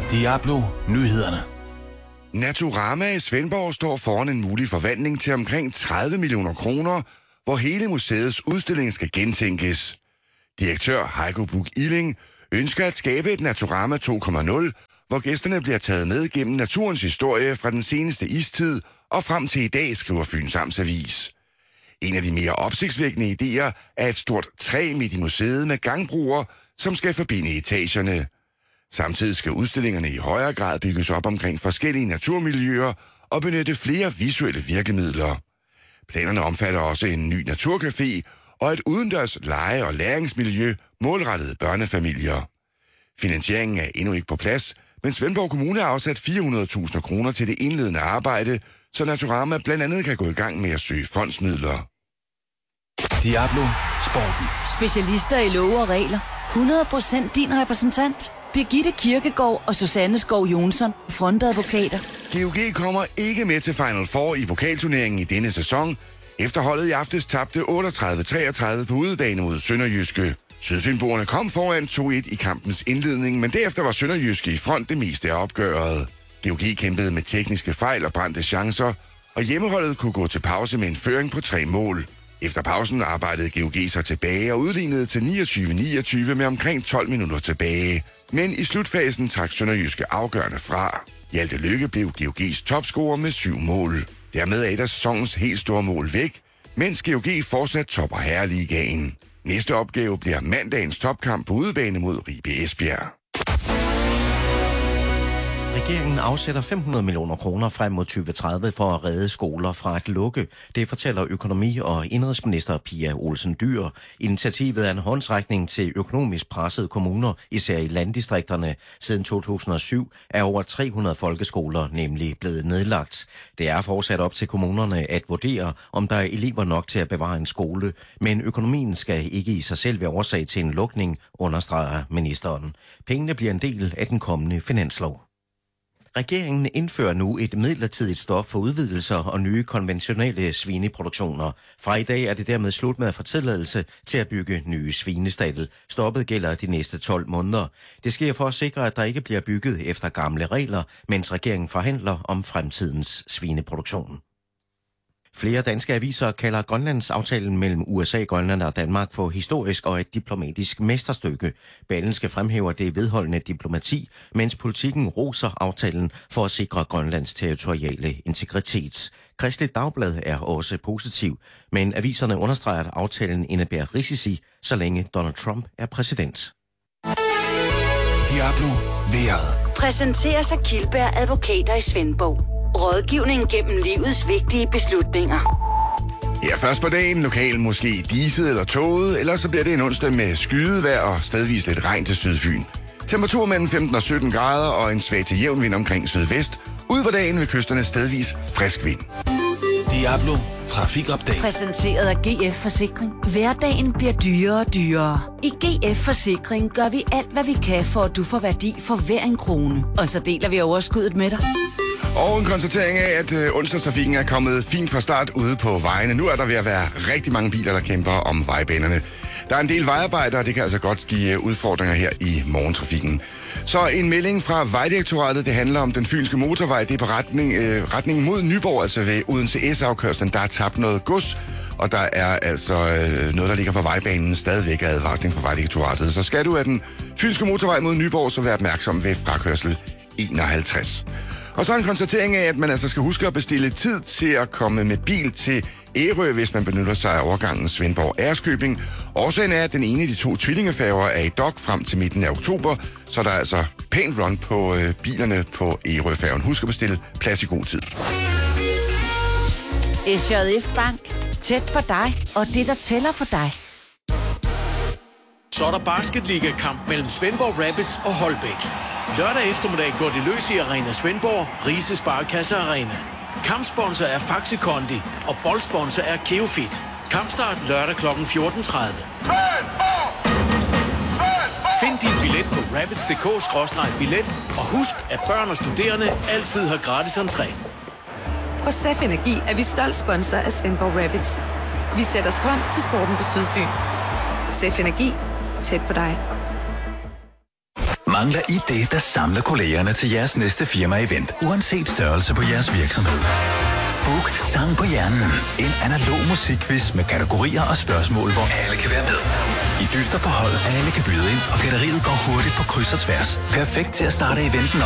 Diablo Nyhederne. Naturama i Svendborg står foran en mulig forvandling til omkring 30 millioner kroner, hvor hele museets udstilling skal gentænkes. Direktør Heiko Buch-Illing ønsker at skabe et Naturama 2.0, hvor gæsterne bliver taget med gennem naturens historie fra den seneste istid og frem til i dag, skriver Fyns Amtsavis. En af de mere opsigtsvækkende idéer er et stort træ midt i museet med gangbroer, som skal forbinde etagerne. Samtidig skal udstillingerne i højere grad bygges op omkring forskellige naturmiljøer og benytte flere visuelle virkemidler. Planerne omfatter også en ny naturcafé og et udendørs lege- og læringsmiljø målrettet børnefamilier. Finansieringen er endnu ikke på plads, men Svendborg Kommune har afsat 400.000 kroner til det indledende arbejde, så Naturama blandt andet kan gå i gang med at søge fondsmidler. Diablo Sporten. Specialister i love og regler. 100% din repræsentant. Birgitte Kirkegaard og Susanne Skov Jonsson, frontadvokater. GOG kommer ikke med til Final Four i pokalturneringen i denne sæson. Efterholdet i aftes tabte 38-33 på udebane mod Sønderjyske. Sydfynboerne kom foran 2-1 i kampens indledning, men derefter var Sønderjyske i front det meste af opgøret. GOG kæmpede med tekniske fejl og brændte chancer, og hjemmeholdet kunne gå til pause med en føring på 3 mål. Efter pausen arbejdede GOG sig tilbage og udlignede til 29-29 med omkring 12 minutter tilbage. Men i slutfasen trak Sønderjyske afgørende fra. Hjalte Lykke blev GOG's topscorer med 7 mål. Dermed er et af sæsonens helt store mål væk, mens GOG fortsat topper Herreligaen. Næste opgave bliver mandagens topkamp på udebane mod Ribe Esbjerg. Regeringen afsætter 500 millioner kroner frem mod 2030 for at redde skoler fra at lukke. Det fortæller økonomi- og indenrigsminister Pia Olsen Dyhr. Initiativet er en håndsrækning til økonomisk pressede kommuner, især i landdistrikterne. Siden 2007 er over 300 folkeskoler nemlig blevet nedlagt. Det er fortsat op til kommunerne at vurdere, om der er elever nok til at bevare en skole. Men økonomien skal ikke i sig selv være årsag til en lukning, understreger ministeren. Pengene bliver en del af den kommende finanslov. Regeringen indfører nu et midlertidigt stop for udvidelser og nye konventionelle svineproduktioner. Fra i dag er det dermed slut med at få tilladelse til at bygge nye svinestalde. Stoppet gælder de næste 12 måneder. Det sker for at sikre, at der ikke bliver bygget efter gamle regler, mens regeringen forhandler om fremtidens svineproduktion. Flere danske aviser kalder Grønlandsaftalen mellem USA, Grønland og Danmark for historisk og et diplomatisk mesterstykke. Berlingske fremhæver det vedholdende diplomati, mens Politikken roser aftalen for at sikre Grønlands territoriale integritet. Kristeligt Dagblad er også positiv, men aviserne understreger, at aftalen indebærer risici, så længe Donald Trump er præsident. Diablo Vejret. Præsenteres af Kildberg Advokater i Svendborg. Rådgivning gennem livets vigtige beslutninger. Ja, først på dagen lokal måske diset eller tåget, eller så bliver det en onsdag med skydevejr og stedvis lidt regn til Sydfyn. Temperatur mellem 15 og 17 grader og en svag til jævn vind omkring sydvest. Ude på dagen ved kysterne stedvis frisk vind. Diablo Trafikupdate. Præsenteret af GF Forsikring. Hverdagen bliver dyrere og dyrere. I GF Forsikring gør vi alt, hvad vi kan, for at du får værdi for hver en krone. Og så deler vi overskuddet med dig. Og en konstatering af, at onsdagstrafikken er kommet fint fra start ude på vejene. Nu er der ved at være rigtig mange biler, der kæmper om vejbanerne. Der er en del vejarbejder, og det kan altså godt give udfordringer her i morgentrafikken. Så en melding fra Vejdirektoratet, det handler om den fynske motorvej. Det er på retning mod Nyborg, altså ved Odense S-afkørslen. Der er tabt noget gods, og der er altså noget, der ligger på vejbanen, stadigvæk af advarsling fra Vejdirektoratet. Så skal du af den fynske motorvej mod Nyborg, så vær opmærksom ved frakørsel 51. Og så en konstatering af, at man altså skal huske at bestille tid til at komme med bil til Ærø, hvis man benytter sig af overgangen Svendborg-Ærskøbing. Årsagen er, at den ene af de 2 tvillingefærger er i dok frem til midten af oktober, så der er altså pænt run på bilerne på Ærø-færgen. Husk at bestille plads i god tid. SJF Bank. Tæt på dig, og det, der tæller for dig. Så er der basketliga-kamp mellem Svendborg Rapids og Holbæk. Lørdag eftermiddag går det løs i Arena Svendborg, Rise Sparekasse Arena. Kampsponsor er Faxi Kondi, og boldsponsor er Keofit. Kampstart lørdag kl. 14.30. Find din billet på rapids.dk/billet, og husk, at børn og studerende altid har gratis entré. Hos SEF Energi er vi stolt sponsor af Svendborg Rapids. Vi sætter strøm til sporten på Sydfyn. SEF Energi. Tæt på dig. Mangler I det, der samler kollegerne til jeres næste firma-event, uanset størrelse på jeres virksomhed? Book Sang på Hjernen. En analog musikquiz med kategorier og spørgsmål, hvor alle kan være med. I dyster på hold, alle kan byde ind, og gætteriet går hurtigt på kryds og tværs. Perfekt til at starte eventen